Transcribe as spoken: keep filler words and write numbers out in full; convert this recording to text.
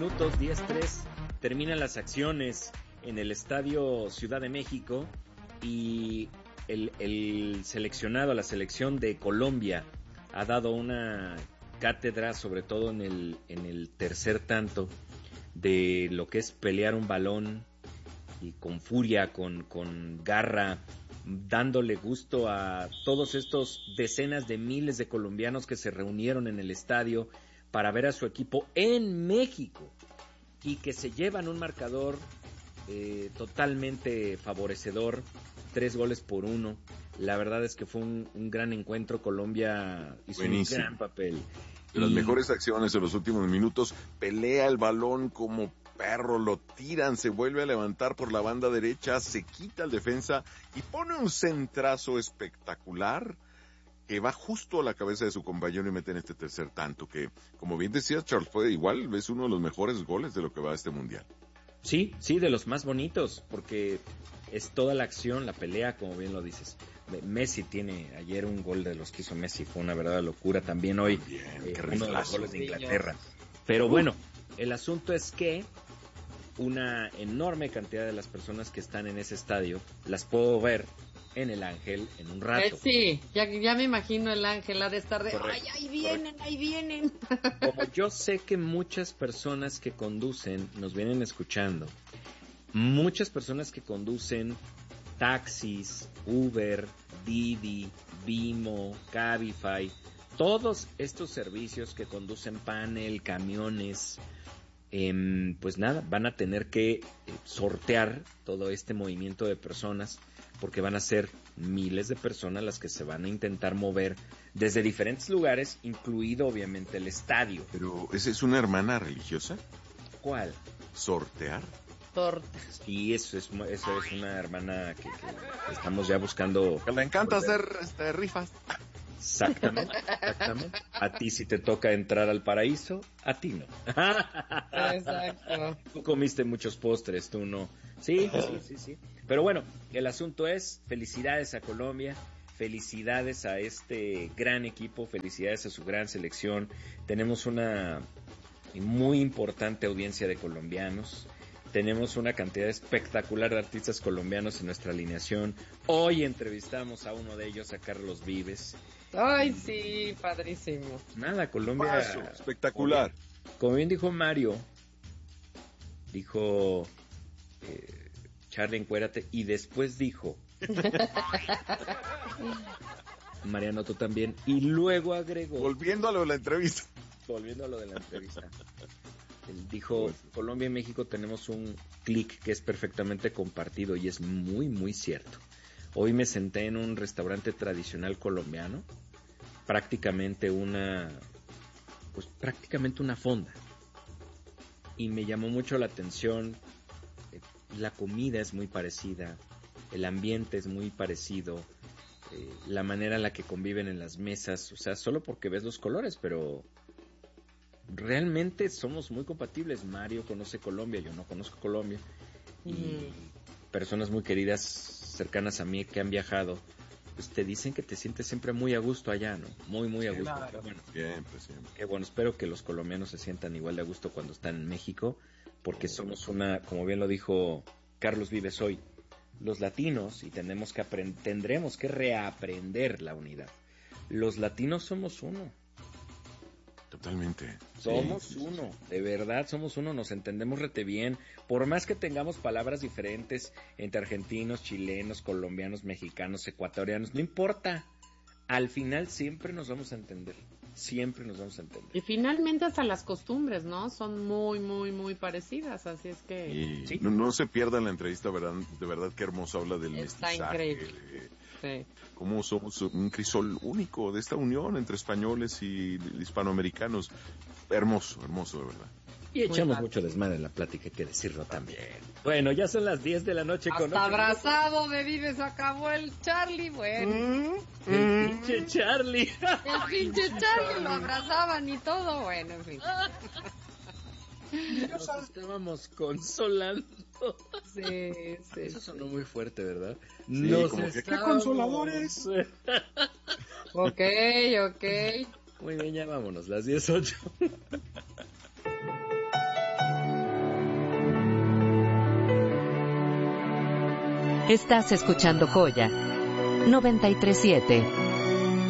minutos, diez tres, terminan las acciones en el Estadio Ciudad de México y el, el seleccionado, la selección de Colombia ha dado una cátedra, sobre todo en el, en el tercer tanto, de lo que es pelear un balón y con furia, con, con garra, dándole gusto a todos estos decenas de miles de colombianos que se reunieron en el estadio para ver a su equipo en México y que se llevan un marcador eh, totalmente favorecedor, tres goles por uno. La verdad es que fue un, un gran encuentro. Colombia hizo Buenísimo. un gran papel. De las y... mejores acciones en los últimos minutos, pelea el balón como perro, lo tiran, se vuelve a levantar por la banda derecha, se quita el defensa y pone un centrazo espectacular que va justo a la cabeza de su compañero y mete en este tercer tanto, que, como bien decías, Charles, fue igual, es uno de los mejores goles de lo que va a este mundial. Sí, sí, de los más bonitos, porque es toda la acción, la pelea, como bien lo dices. Messi tiene ayer un gol de los que hizo Messi, fue una verdadera locura. También hoy bien, eh, qué uno de los goles de Inglaterra. Pero bueno, el asunto es que una enorme cantidad de las personas que están en ese estadio las puedo ver en el Ángel en un rato. Eh, sí, ya, ya me imagino el Ángel ha de estar de, correcto, ay, ahí vienen, correcto. ahí vienen. Como yo sé que muchas personas que conducen nos vienen escuchando, muchas personas que conducen taxis, Uber, Didi, Bimo, Cabify, todos estos servicios que conducen panel, camiones, eh, pues nada, van a tener que sortear todo este movimiento de personas, porque van a ser miles de personas las que se van a intentar mover desde diferentes lugares, incluido obviamente el estadio. Pero, ¿esa es una hermana religiosa? ¿Cuál? ¿Sortear? Sí, eso es, eso es una hermana que, que estamos ya buscando. Que le encanta volver. hacer este, rifas. Exactamente, exactamente. A ti si te toca entrar al paraíso, a ti no. Exacto. Tú comiste muchos postres, tú no. Sí, sí, sí, sí. Pero bueno, el asunto es, felicidades a Colombia, felicidades a este gran equipo, felicidades a su gran selección. Tenemos una muy importante audiencia de colombianos. Tenemos una cantidad espectacular de artistas colombianos en nuestra alineación. Hoy entrevistamos a uno de ellos, a Carlos Vives. Ay, sí, padrísimo. Nada, Colombia... Paso, espectacular. Como bien, como bien dijo Mario, dijo eh, Charlie, encuérate, y después dijo... Mariano, tú también, y luego agregó... Volviendo a lo de la entrevista. Volviendo a lo de la entrevista. Él dijo, Colombia y México tenemos un clic que es perfectamente compartido y es muy, muy cierto. Hoy me senté en un restaurante tradicional colombiano, prácticamente una, pues prácticamente una fonda. Y me llamó mucho la atención, eh, la comida es muy parecida, el ambiente es muy parecido, eh, la manera en la que conviven en las mesas, o sea, solo porque ves los colores, pero... realmente somos muy compatibles. Mario conoce Colombia, yo no conozco Colombia, y mm. personas muy queridas, cercanas a mí que han viajado, pues te dicen que te sientes siempre muy a gusto allá, ¿no? Muy, muy a gusto. Claro. Bueno, siempre, siempre. Qué bueno, espero que los colombianos se sientan igual de a gusto cuando están en México, porque somos una, como bien lo dijo Carlos Vives hoy, los latinos, y tenemos que aprend- tendremos que reaprender la unidad. Los latinos somos uno. Totalmente. Somos sí, uno, sí, sí. De verdad somos uno, nos entendemos rete bien, por más que tengamos palabras diferentes entre argentinos, chilenos, colombianos, mexicanos, ecuatorianos, no importa, al final siempre nos vamos a entender, siempre nos vamos a entender. Y finalmente hasta las costumbres, ¿no? Son muy, muy, muy parecidas, así es que... Y ¿sí? no, no se pierdan la entrevista, ¿verdad? De verdad qué hermoso habla del Está mestizaje. Increíble. Sí. Cómo somos un crisol único de esta unión entre españoles y hispanoamericanos. Hermoso, hermoso, de verdad. Y echamos mucho desmadre en la plática, hay que decirlo también. Bueno, ya son las diez de la noche. Hasta con abrazado de Vives acabó el Charlie, bueno. Mm, el pinche Charlie. El pinche Charlie lo abrazaban y todo, bueno, en fin. Nos estábamos consolando. Sí, sí. Eso sonó muy fuerte, ¿verdad? Sí, Nos como que, estábamos... ¡qué consoladores! Ok, ok. Muy bien, ya vámonos, las diez ocho. Estás escuchando Joya noventa y tres punto siete.